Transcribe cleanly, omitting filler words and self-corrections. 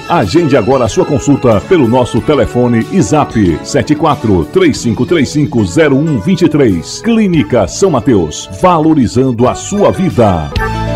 Agende agora a sua consulta pelo nosso telefone e zap 74-3535-0123. Clínica São Mateus, valorizando a sua vida.